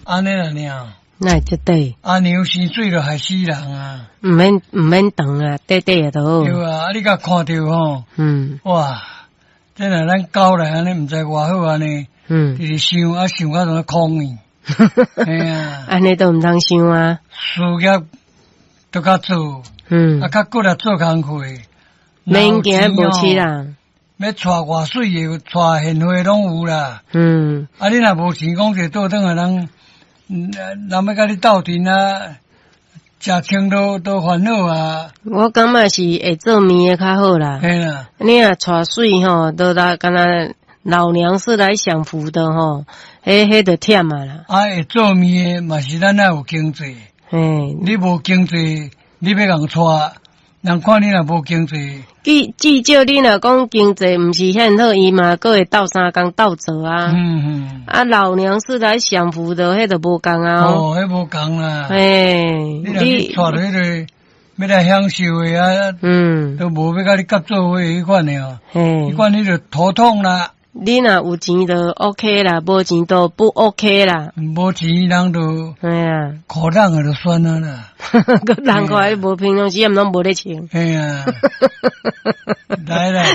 安尼啦呢？ 那会这对？ 阿牛生水就害死人啊！ 唔免等啊，短短的都。 对啊，你甲看到吼，哇，真系咱狗来安尼，唔知偌好安尼，就是想想到种抗议，哎呀， 安尼都唔通想啊， 事业都较做，较过来做工课， 免惊无起啦。 要带偌水的，带现花拢有啦。啊，你若无钱，讲者倒转来人要甲你斗阵啊，食青都烦恼啊。 我感觉是会做面的较好啦。 嘿啦， 你若带水吼，都来敢若老娘是来享福的吼，迄就忝啊啦。 啊，会做面的嘛是咱要有经济。 嘿， 你无经济，你要共带，人看你若无经济。 至少你若讲经济毋是很好，伊嘛阁会斗三工斗做啊。啊，老娘是来享福的，迄就无共啊。 哦，迄无共啦。 嘿， 你若去带落迄个要来享受的啊，都无要甲你夹做伙迄款的哦。迄款你就头痛啦。 你若有钱就 OK 啦，无钱就不 OK 啦。 无钱人就哎呀， 苦人就算啊啦。 个人看无平常时也拢无咧穿。 哎呀，来啦，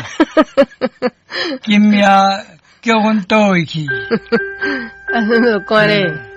今夜叫阮倒回去。 啊，那个怪咧。